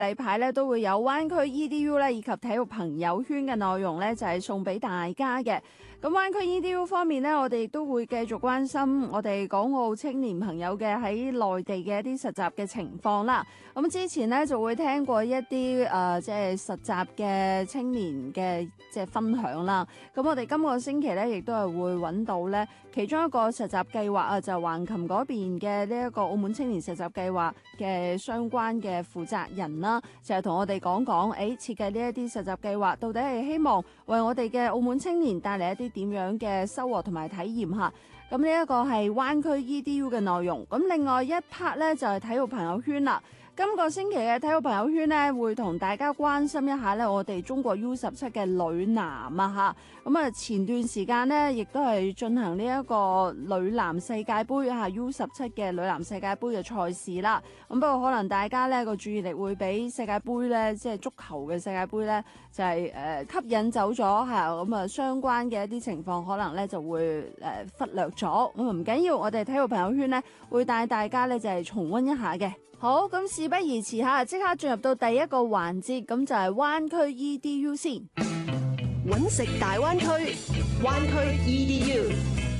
例牌咧都會有灣區 EDU 咧以及體育朋友圈嘅內容咧，就係送俾大家嘅。咁灣區 EDU 方面咧，我哋亦都會繼續關心我哋港澳青年朋友嘅喺內地嘅一啲實習嘅情況啦。咁之前咧就會聽過一啲即係實習嘅青年嘅即係分享啦。咁我哋今個星期咧亦都係會揾到咧其中一個實習計劃啊，就橫琴嗰邊嘅呢一個澳門青年實習計劃嘅相關嘅負責人啦，就係同我哋講講，設計呢一啲實習計劃到底係希望為我哋嘅澳門青年帶嚟一啲點樣嘅收穫同埋體驗嚇。咁呢一個係灣區 EDU 嘅內容。咁另外一 part 咧就係體育朋友圈啦。今個星期嘅體育朋友圈咧，會同大家關心一下咧，我哋中國 U17嘅女籃啊嚇。咁啊，前段時間呢，亦都係進行呢一個女籃世界盃嚇 U17嘅女籃世界盃嘅賽事啦。咁不過可能大家咧個注意力會俾世界盃咧，即係足球嘅世界盃咧，就係吸引走咗嚇。咁啊，相關嘅一啲情況可能咧就會忽略咗。咁唔緊要，我哋體育朋友圈咧會帶大家咧就係重溫一下嘅。好，咁事不宜遲下，即刻進入到第一個環節，咁就係灣區 EDU 先。 揾食大灣區，灣區 EDU。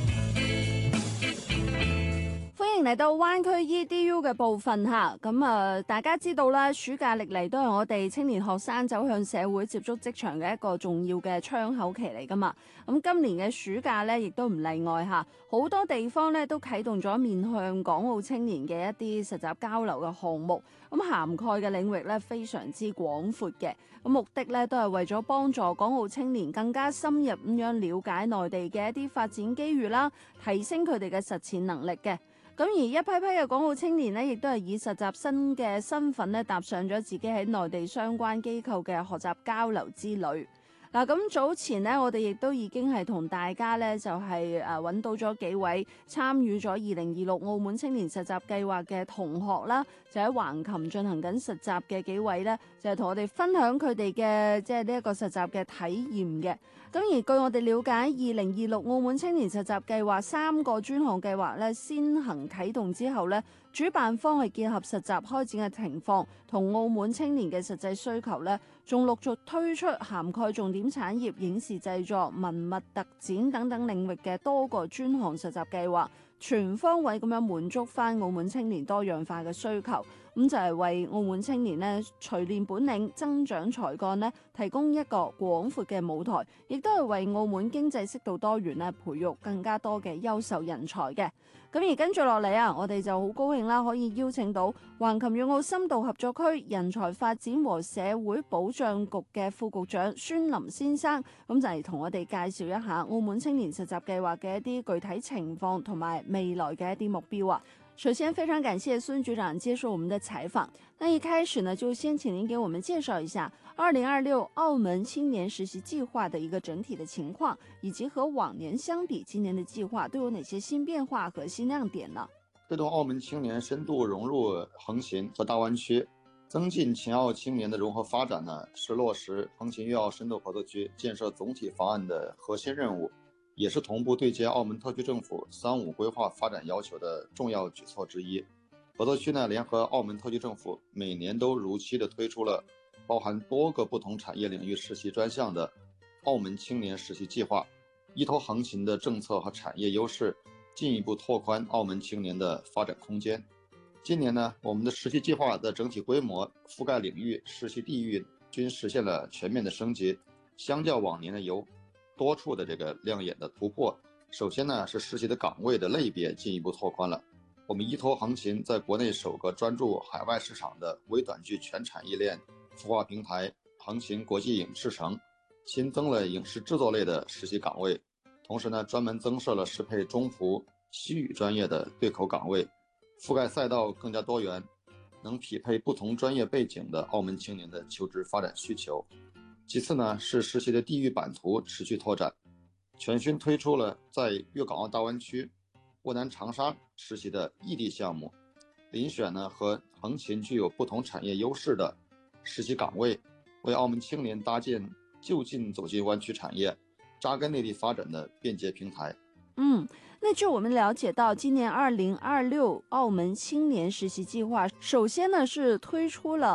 歡迎嚟到灣區 EDU 嘅部分嚇，咁大家知道啦，暑假歷嚟都係我哋青年學生走向社會、接觸職場嘅一個重要嘅窗口期嚟噶嘛。咁今年嘅暑假咧，亦都唔例外嚇，好多地方咧都啟動咗面向港澳青年嘅一啲實習交流嘅項目，咁涵蓋嘅領域咧非常之廣闊嘅，咁目的咧都係為咗幫助港澳青年更加深入咁樣了解內地嘅一啲發展機遇啦，提升佢哋嘅實踐能力嘅。咁而一批批嘅港澳青年呢，亦都係以實習生嘅身份咧，踏上咗自己喺內地相關機構嘅學習交流之旅。嗱，咁早前呢，我哋亦都已經係同大家咧，就係揾到咗幾位參與咗2026澳門青年實習計劃嘅同學啦，就喺橫琴進行緊實習嘅幾位咧，就係同我哋分享佢哋嘅即係呢一個實習嘅體驗嘅。咁而據我哋了解，2026澳門青年實習計劃3個專項計劃咧先行啟動之後咧，主辦方係結合實習開展嘅情況，同澳門青年嘅實際需求咧，仲陸續推出涵蓋重點產業、影視製作、文物特展等等領域嘅多個專項實習計劃，全方位咁樣滿足翻澳門青年多樣化嘅需求。咁就係為澳門青年咧錘煉本領、增長才幹咧提供一個廣闊嘅舞台，亦都係為澳門經濟適度多元咧培育更加多嘅優秀人才嘅。咁而跟住落嚟啊，我哋就好高興啦，可以邀請到橫琴粵澳深度合作區人才發展和社會保障局嘅副局長孫林先生，咁就嚟同我哋介紹一下澳門青年實習計劃嘅一啲具體情況同埋未來嘅一啲目標啊。首先，非常感謝孫局長接受我們的採訪。那一開始呢，就先請您給我們介紹一下2026澳門青年實習計劃的一個整體的情況，以及和往年相比，今年的計劃都有哪些新變化和新亮點呢？ 推動澳門青年深度融入橫琴和大灣區，增進青澳青年的融合發展呢，是落實橫琴粵澳深度合作區建設總體方案的核心任務，也是同步對接澳門特區政府3-5規劃發展要求的重要舉措之一。合作區呢，聯合澳門特區政府每年都如期的推出了包含多個不同產業領域實習專項的澳門青年實習計劃，依託橫琴的政策和產業優勢，進一步拓寬澳門青年的發展空間。今年呢，我們的實習計劃的整體規模、覆蓋領域、實習地域均實現了全面的升級，相較往年呢，有多處的這個亮眼的突破。首先呢，是實習的崗位的類別進一步拓寬了。我們依託橫琴在國內首個專注海外市場的微短劇全產業鏈孵化平台橫琴國際影視城，新增了影視製作類的實習崗位，同時呢，專門增設了適配中葡西語專業的對口崗位，覆蓋賽道更加多元，能匹配不同專業背景的澳門青年的求職發展需求。其次呢，是實習的地域版圖持續拓展，全新推出了在粵港澳大灣區沃南長沙實習的異地項目，遴選呢和橫琴具有不同產業優勢的實習崗位，為澳門青年搭建就近走進灣區產業、扎根內地發展的便捷平台。 那據我們了解到，今年2026澳門青年實習計劃，首先呢是推出了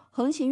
橫琴